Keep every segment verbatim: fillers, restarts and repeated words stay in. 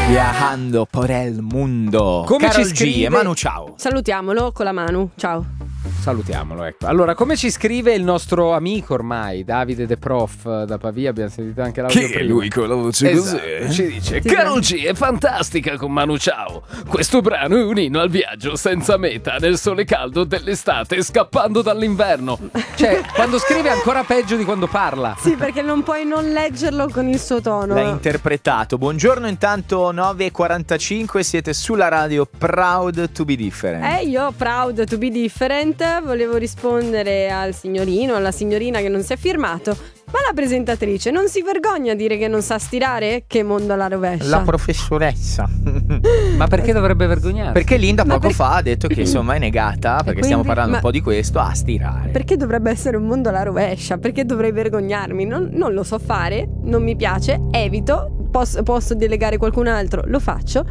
Viajando por el mundo. Come Karol ci scrive G e Manu, ciao. Salutiamolo con la mano. Ciao. Salutiamolo, ecco. Allora, come ci scrive il nostro amico ormai, Davide De Prof da Pavia, abbiamo sentito anche l'audio Che è prima. lui con la voce Esatto. così ci dice: Sì, Karol G è fantastica con Manu Ciao. Questo brano è un inno al viaggio senza meta nel sole caldo dell'estate scappando dall'inverno. Cioè, quando scrive è ancora peggio di quando parla. Sì, perché non puoi non leggerlo con il suo tono. L'hai interpretato. Buongiorno, intanto nove e quarantacinque, siete sulla radio Proud to be different. Eh, io proud to be different, volevo rispondere al signorino, alla signorina che non si è firmato. Ma la presentatrice non si vergogna a dire che non sa stirare? Che mondo alla rovescia. La professoressa. Ma perché dovrebbe vergognarsi? Perché Linda Ma poco per- fa ha detto che insomma è negata, perché quindi- stiamo parlando ma- un po' di questo, a stirare. Perché dovrebbe essere un mondo alla rovescia? Perché dovrei vergognarmi? Non, non lo so fare, non mi piace, evito, posso, posso delegare qualcun altro, lo faccio.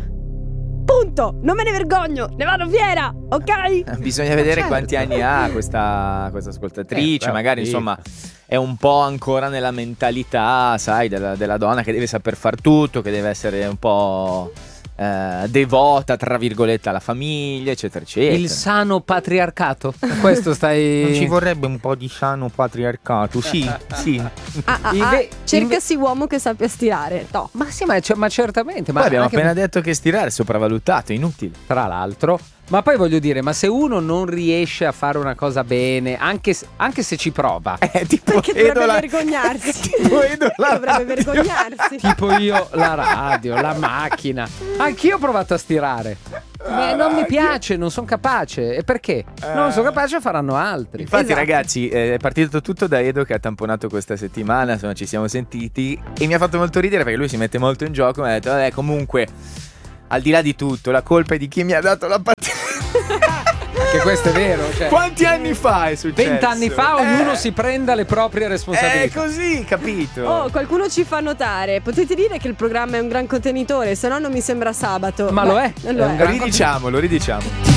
Punto! Non me ne vergogno, ne vado fiera, ok? Bisogna vedere certo. quanti anni ha questa, questa ascoltatrice, Eh, beh, magari sì. insomma è un po' ancora nella mentalità, sai, della, della donna che deve saper far tutto, che deve essere un po' eh, devota, tra virgolette, alla famiglia, eccetera, eccetera. Il sano patriarcato? Questo stai... Non ci vorrebbe un po' di sano patriarcato? Sì, sì. Ah, ah, ah, Inve- cercasi uomo che sappia stirare. No. Ma sì, ma, cioè, ma certamente. Ma Poi abbiamo anche- appena detto che stirare è sopravvalutato, inutile. Tra l'altro. Ma poi voglio dire, ma se uno non riesce a fare una cosa bene, anche, se- anche se ci prova, Eh, tipo Perché dovrebbe Edola- vergognarsi? tipo Edola Dovrebbe Radio. vergognarsi. tipo io la radio, la macchina, anch'io ho provato a stirare. Beh, non mi piace, non sono capace. E perché? Non sono capace, faranno altri. Infatti, Esatto. ragazzi, eh, è partito tutto da Edo che ha tamponato questa settimana. Insomma, ci siamo sentiti e mi ha fatto molto ridere perché lui si mette molto in gioco. Mi ha detto, vabbè, comunque, al di là di tutto, la colpa è di chi mi ha dato la patente. Che questo è vero. Cioè, Quanti anni fa è successo? vent'anni fa ognuno Eh, si prenda le proprie È responsabilità. così, capito? Oh, qualcuno ci fa notare. Potete dire che il programma è un gran contenitore, se no non mi sembra sabato. Ma Beh, lo è. lo È un è. gran- Ridiciamolo, ridiciamo.